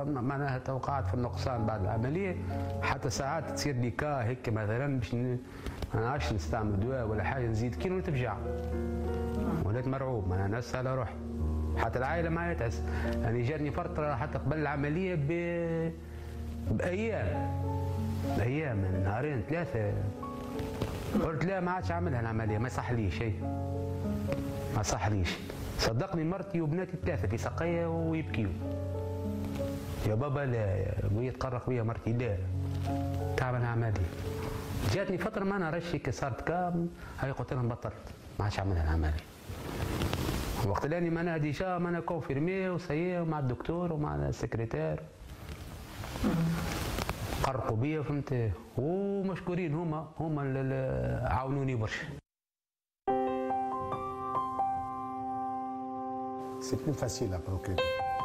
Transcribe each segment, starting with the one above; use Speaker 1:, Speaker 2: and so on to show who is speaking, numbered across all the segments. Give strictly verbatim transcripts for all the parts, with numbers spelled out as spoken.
Speaker 1: معناها توقعت في النقصان بعد العمليه، حتى ساعات تصير لي كا هيك مثلا باش ما نعرفش نستعمل دواء ولا حاجه، نزيد كيلو تفجع، ولات مرعوب، انا ناس على روحي، حتى العائله معايا تحس. يعني جاتني فتره حتى قبل العمليه ب... بايام بايام نهارين ثلاثه قلت لا ما عادش اعملها العمليه، ما يصحليش هي ما صحليش. صدقني مرتي وبناتي الثلاثه في سقيه ويبكيوا، يا بابا لا، وهي تقرق بيا مرتي لا تعمل عمليه. جاتني فتره ما نعرفش هيك صارت كام، هاي قلت لهم بطلت ما عادش اعملها العمليه. وقت اللي ما انا ديجا ما انا كونفيرمي وسيي مع الدكتور ومع السكرتير قرقوا بيا فهمت، ومشكورين هما هما اللي عاونوني برشا.
Speaker 2: C'est plus facile à procurer.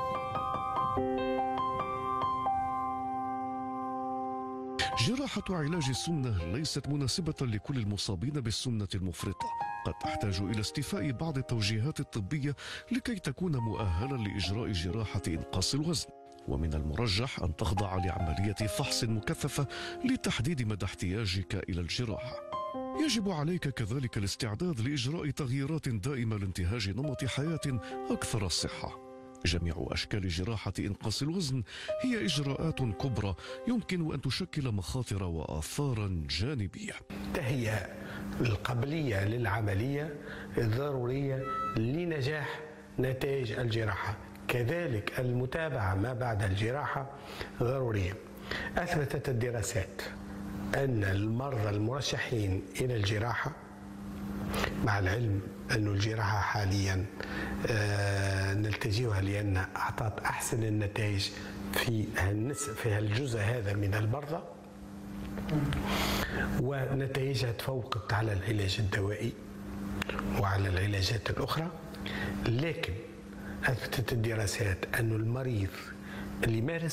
Speaker 3: جراحة علاج السمنة ليست مناسبة لكل المصابين بالسمنة المفرطة، قد تحتاج إلى استيفاء بعض التوجيهات الطبية لكي تكون مؤهلا لإجراء جراحة إنقاص الوزن، ومن المرجح أن تخضع لعملية فحص مكثفة لتحديد مدى احتياجك إلى الجراحة. يجب عليك كذلك الاستعداد لإجراء تغييرات دائمة لانتهاج نمط حياة أكثر صحة. جميع أشكال جراحة إنقاص الوزن هي إجراءات كبرى يمكن أن تشكل مخاطر وآثارا جانبية.
Speaker 4: التهيئة القبلية للعملية ضرورية لنجاح نتائج الجراحة، كذلك المتابعة ما بعد الجراحة ضرورية. أثبتت الدراسات أن المرضى المرشحين إلى الجراحة، مع العلم أن الجراحة حاليا آه نلتجئها لأنها أعطت أحسن النتائج في في الجزء هذا من المرضى، ونتائجها تفوقت على العلاج الدوائي وعلى العلاجات الأخرى. لكن أثبتت الدراسات أن المريض اللي مارس